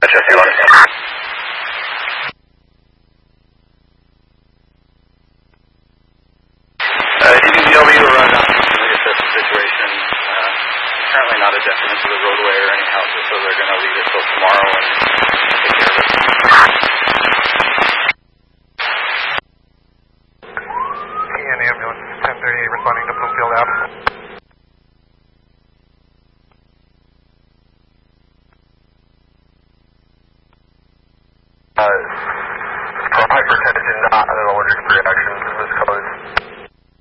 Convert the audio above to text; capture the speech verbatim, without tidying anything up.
Chelsea one. Uh, D B W will run out to reassess the situation. Uh, currently not a detriment to the roadway or any houses, so they're going to leave it till tomorrow and take care of it. T N ambulance ten thirty-eight responding to Bloomfield Ave. Uh, for hypertension, not an allergic reaction.